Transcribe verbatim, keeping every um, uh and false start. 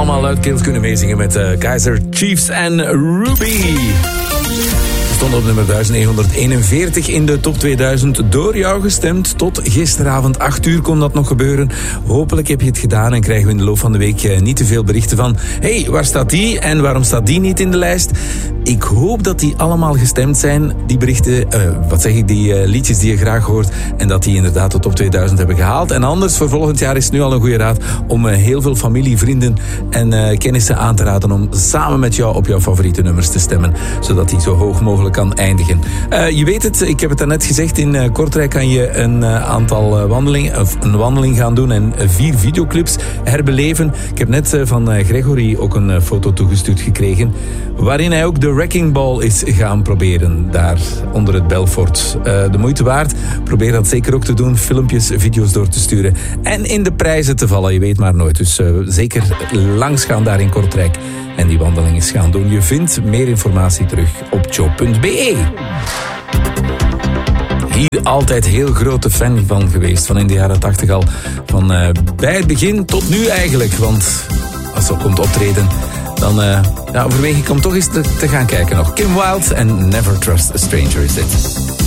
allemaal luidkeels kunnen meezingen met uh, Kaiser Chiefs en Ruby. Stond op nummer duizend negentienhonderdeenenveertig in de top tweeduizend. Door jou gestemd. Tot gisteravond acht uur kon dat nog gebeuren. Hopelijk heb je het gedaan en krijgen we in de loop van de week niet te veel berichten van... Hé, hey, waar staat die en waarom staat die niet in de lijst? Ik hoop dat die allemaal gestemd zijn. Die berichten, uh, wat zeg ik, die uh, liedjes die je graag hoort. En dat die inderdaad de top tweeduizend hebben gehaald. En anders, voor volgend jaar is het nu al een goede raad... om uh, heel veel familie, vrienden en uh, kennissen aan te raden... om samen met jou op jouw favoriete nummers te stemmen. Zodat die zo hoog mogelijk kan eindigen. Uh, je weet het, ik heb het daarnet gezegd, in uh, Kortrijk kan je een uh, aantal uh, wandelingen, of een wandeling gaan doen en uh, vier videoclips herbeleven. Ik heb net uh, van uh, Gregory ook een uh, foto toegestuurd gekregen, waarin hij ook de Wrecking Ball is gaan proberen, daar onder het Belfort. Uh, de moeite waard, probeer dat zeker ook te doen, filmpjes, video's door te sturen en in de prijzen te vallen, je weet maar nooit. Dus uh, zeker langs gaan daar in Kortrijk en die wandeling eens gaan doen. Je vindt meer informatie terug op joe punt b e. Hier altijd heel grote fan van geweest, van in de jaren tachtig al. Van uh, bij het begin tot nu eigenlijk. Want als ze komt optreden, dan uh, ja, overweeg ik om toch eens te, te gaan kijken nog. Kim Wilde en Never Trust a Stranger is dit.